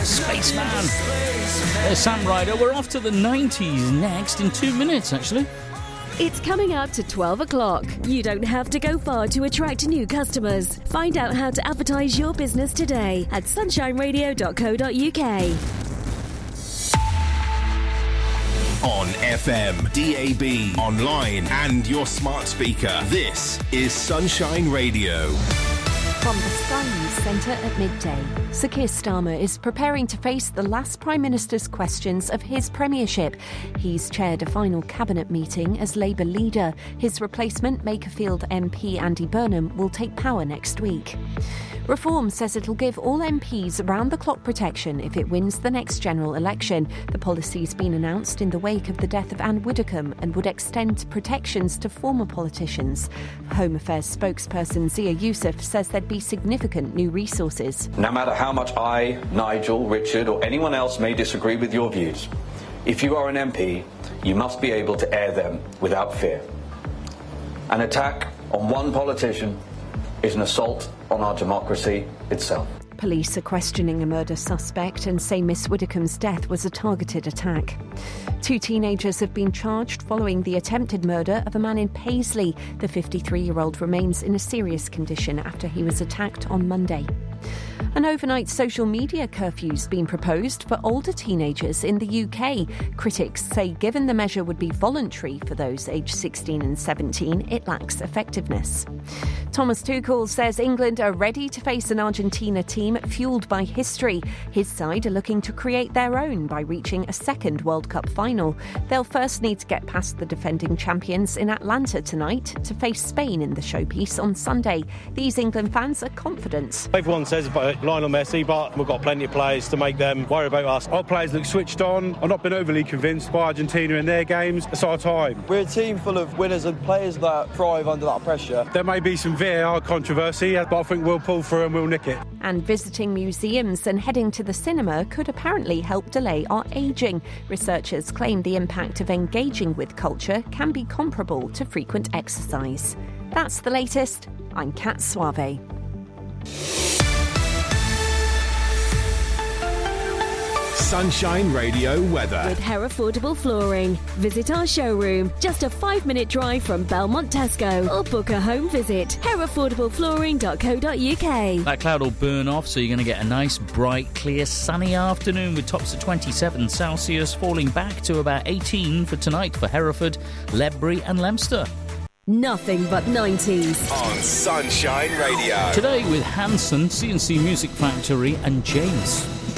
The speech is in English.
Spaceman. There's Sam Ryder. We're off to the 90s next in 2 minutes, actually. It's coming up to 12 o'clock. You don't have to go far to attract new customers. Find out how to advertise your business today at sunshineradio.co.uk. On FM, DAB, online and your smart speaker. This is Sunshine Radio. From the Sky News Centre at midday, Sir Keir Starmer is preparing to face the last Prime Minister's questions of his premiership. He's chaired a final cabinet meeting as Labour leader. His replacement, Makerfield MP Andy Burnham, will take power next week. Reform says it'll give all MPs round-the-clock protection if it wins the next general election. The policy's been announced in the wake of the death of Anne Widdecombe and would extend protections to former politicians. Home Affairs spokesperson Zia Youssef says there'd be significant new resources. No matter how much I, Nigel, Richard or anyone else may disagree with your views, if you are an MP, you must be able to air them without fear. An attack on one politician is an assault on our democracy itself. Police are questioning a murder suspect and say Miss Widdecombe's death was a targeted attack. 2 teenagers have been charged following the attempted murder of a man in Paisley. The 53-year-old remains in a serious condition after he was attacked on Monday. An overnight social media curfew's been proposed for older teenagers in the UK. Critics say given the measure would be voluntary for those aged 16 and 17, it lacks effectiveness. Thomas Tuchel says England are ready to face an Argentina team fuelled by history. His side are looking to create their own by reaching a second World Cup final. They'll first need to get past the defending champions in Atlanta tonight to face Spain in the showpiece on Sunday. These England fans are confident. Everyone says about Lionel Messi, but we've got plenty of players to make them worry about us. Our players look switched on. I've not been overly convinced by Argentina in their games. It's our time. We're a team full of winners and players that thrive under that pressure. There may be some VAR controversy, but I think we'll pull through and we'll nick it. And visiting museums and heading to the cinema could apparently help delay our ageing. Researchers claim the impact of engaging with culture can be comparable to frequent exercise. That's the latest. I'm Kat Suave. Sunshine Radio weather. With Herefordable Flooring. Visit our showroom, just a 5-minute drive from Belmont Tesco, or book a home visit. Herefordableflooring.co.uk. That cloud will burn off, so you're going to get a nice, bright, clear, sunny afternoon with tops at 27 Celsius, falling back to about 18 for tonight for Hereford, Ledbury and Leicester. Nothing but 90s. On Sunshine Radio. Today with Hanson, CNC Music Factory and James.